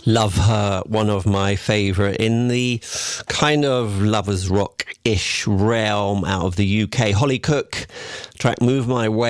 Love her, one of my favourite in the kind of lovers rock-ish realm out of the UK. Holly Cook, track Move My Way.